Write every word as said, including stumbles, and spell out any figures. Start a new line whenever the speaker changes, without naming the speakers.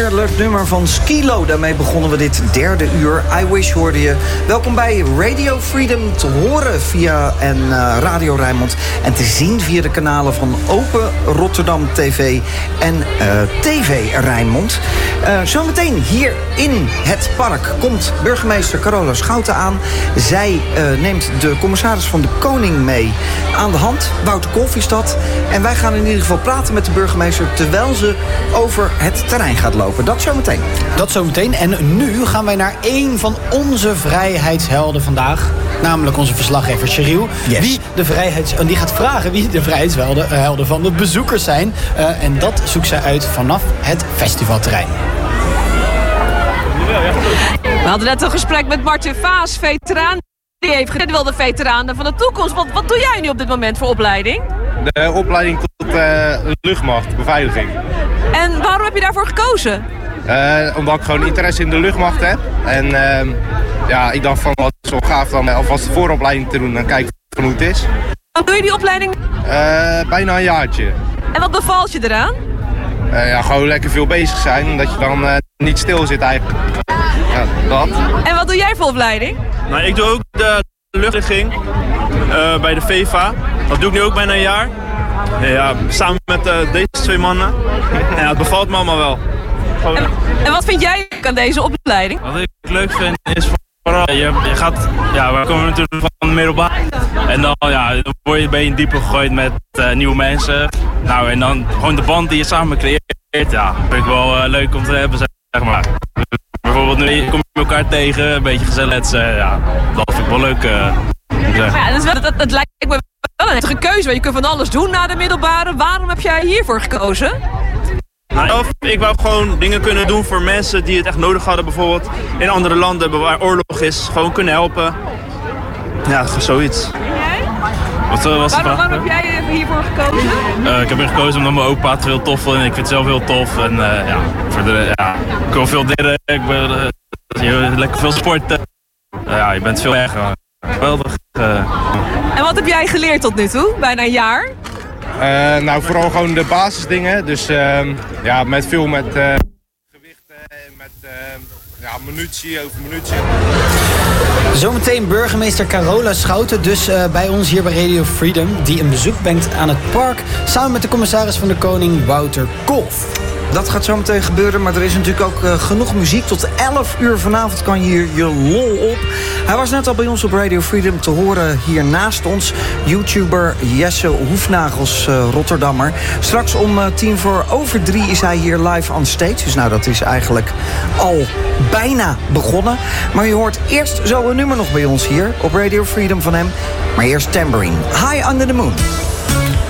weer. Leuk nummer van Skilo. Daarmee begonnen we dit derde uur. I Wish hoorde je. Welkom bij Radio Freedom. Te horen via en, uh, Radio Rijnmond. En te zien via de kanalen van Open Rotterdam T V en uh, T V Rijnmond. Uh, zometeen hier in het park komt burgemeester Carola Schouten aan. Zij uh, neemt de commissaris van de Koning mee aan de hand. Wouter Kolff is dat. En wij gaan in ieder geval praten met de burgemeester terwijl ze over het terrein gaat lopen. Dat zometeen.
Dat zometeen. En nu gaan wij naar één van onze vrijheidshelden vandaag. Namelijk onze verslaggever Cheryl.
Yes.
Wie de vrijheids... En die gaat vragen wie de vrijheidshelden uh, helden van de bezoekers zijn. Uh, en dat zoekt zij uit vanaf het festivalterrein.
We hadden net een gesprek met Martin Vaas, veteraan. Die heeft gezegd, wil de veteranen van de toekomst. Wat, wat doe jij nu op dit moment voor opleiding?
De opleiding tot uh, luchtmacht, beveiliging.
En waarom heb je daarvoor gekozen?
Uh, omdat ik gewoon interesse in de luchtmacht heb. En uh, ja, ik dacht van wat is zo gaaf dan alvast de vooropleiding te doen en kijken hoe het is.
Hoe doe je die opleiding?
Uh, bijna een jaartje.
En wat bevalt je eraan?
Uh, ja, gewoon lekker veel bezig zijn, omdat je dan uh, niet stil zit eigenlijk. Ja, dat.
En wat doe jij voor opleiding?
Nou, ik doe ook de luchtverlichting uh, bij de V E V A. Dat doe ik nu ook bijna een jaar. Ja, samen met uh, deze twee mannen. Ja, het bevalt me allemaal wel. Gewoon...
En, en wat vind jij aan deze opleiding?
Wat ik leuk vind is vooral, je, je gaat, ja, we komen natuurlijk van de middelbaar. En dan, ja, dan word je, ben je dieper gegooid met uh, nieuwe mensen. Nou, en dan gewoon de band die je samen creëert, ja, vind ik wel uh, leuk om te hebben, zeg maar. Bijvoorbeeld nu kom je elkaar tegen, een beetje gezellig, ja, dat vind ik wel leuk. Uh,
ja, dat, is wel, dat, dat lijkt me wel een nuttige keuze, want je kunt van alles doen na de middelbare. Waarom heb jij hiervoor gekozen?
Nou, ik wou gewoon dingen kunnen doen voor mensen die het echt nodig hadden. Bijvoorbeeld in andere landen waar oorlog is, gewoon kunnen helpen. Ja, zoiets.
En jij?
Wat uh, was
waarom,
de vraag?
waarom heb jij hiervoor gekozen?
Uh, ik heb er gekozen omdat mijn opa het heel tof vond en ik vind het zelf heel tof. En uh, ja, voor de, ja, ik wil veel leren, ik ben uh, lekker veel sporten. Uh, ja, je bent veel erger. Geweldig. Uh.
En wat heb jij geleerd tot nu toe? Bijna een jaar?
Uh, nou, vooral gewoon de basisdingen. Dus uh, ja, met veel met uh, gewichten en met uh, ja, munitie over munitie.
Zometeen burgemeester Carola Schouten, dus uh, bij ons hier bij Radio Freedom, die een bezoek brengt aan het park, samen met de commissaris van de Koning, Wouter Kolff.
Dat gaat zo meteen gebeuren, maar er is natuurlijk ook uh, genoeg muziek. Tot elf uur vanavond kan je hier je lol op. Hij was net al bij ons op Radio Freedom te horen hier naast ons. YouTuber Jesse Hoefnagels, uh, Rotterdammer. Straks om uh, tien voor over drie is hij hier live on stage. Dus nou, dat is eigenlijk al bijna begonnen. Maar je hoort eerst zo een nummer nog bij ons hier op Radio Freedom van hem. Maar eerst Tambourine. High Under the Moon.